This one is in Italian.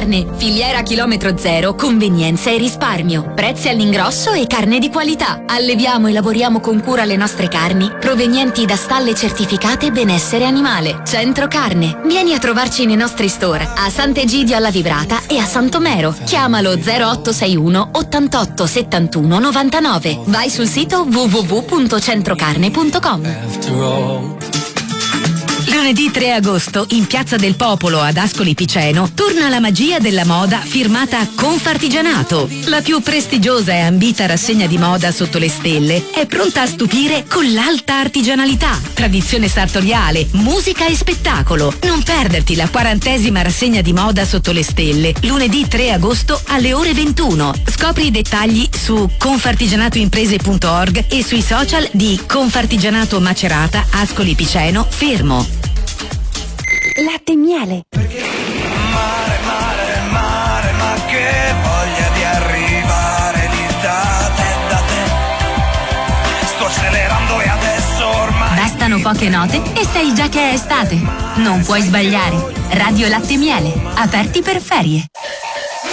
Carne, filiera chilometro zero, convenienza e risparmio, prezzi all'ingrosso e carne di qualità. Alleviamo e lavoriamo con cura le nostre carni provenienti da stalle certificate benessere animale. Centro Carne. Vieni a trovarci nei nostri store a Sant'Egidio alla Vibrata e a Santomero. Chiamalo 0861 88 71 99. Vai sul sito www.centrocarne.com. Lunedì 3 agosto, in Piazza del Popolo ad Ascoli Piceno, torna la magia della moda firmata Confartigianato. La più prestigiosa e ambita rassegna di moda sotto le stelle è pronta a stupire con l'alta artigianalità, tradizione sartoriale, musica e spettacolo. Non perderti la 40ª rassegna di moda sotto le stelle, lunedì 3 agosto alle ore 21. Scopri i dettagli su confartigianatoimprese.org e sui social di Confartigianato Macerata, Ascoli Piceno, Fermo. Latte e miele. Perché mare, mare, mare, ma che voglia di arrivare lì da te. Sto accelerando e adesso ormai. Bastano poche note e sai già che è estate. Non puoi sbagliare. Radio Latte e Miele, aperti per ferie.